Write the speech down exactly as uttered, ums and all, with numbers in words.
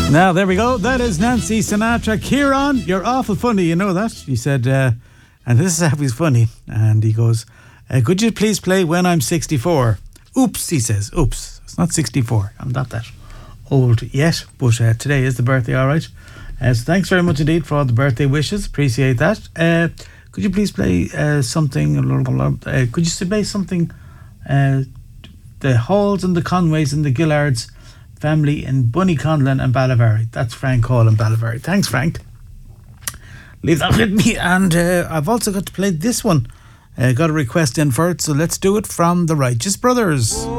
Now, there we go. That is Nancy Sinatra. Kieran, you're awful funny, you know that? He said, uh, and this is how he's funny. And he goes, uh, could you please play When I'm sixty-four? Oops, he says. Oops, it's not sixty-four. I'm not that old yet, but uh, today is the birthday, all right. Uh, so thanks very much indeed for all the birthday wishes. Appreciate that. Uh, could you please play uh, something, uh, could you play something, uh, the Halls and the Conways and the Gillards family in Bunnyconlon and Ballyvary. That's Frank Hall in Ballyvary. Thanks, Frank. Leave that with me. And uh, I've also got to play this one. Uh, got a request in for it, so let's do it from the Righteous Brothers.